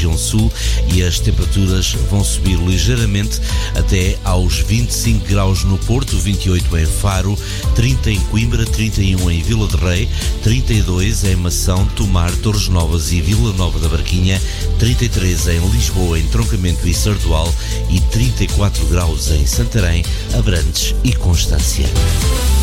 região sul e as temperaturas vão subir ligeiramente até aos 25 graus no Porto, 28 em Faro, 30 em Coimbra, 31 em Vila de Rei, 32 em Mação, Tomar, Torres Novas e Vila Nova da Barquinha, 33 em Lisboa, Entroncamento e Sardual e 34 graus em Santarém, Abrantes e Constância.